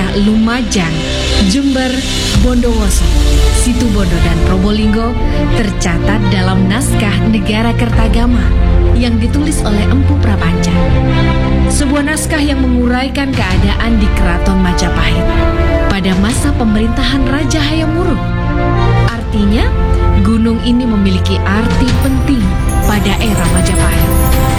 daerah Lumajang, Jember, Bondowoso, Situbondo, dan Probolinggo tercatat dalam naskah Negara Kertagama yang ditulis oleh Empu Prapanca. Sebuah naskah yang menguraikan keadaan di Keraton Majapahit pada masa pemerintahan Raja Hayam Wuruk. Artinya, gunung ini memiliki arti penting pada era Majapahit.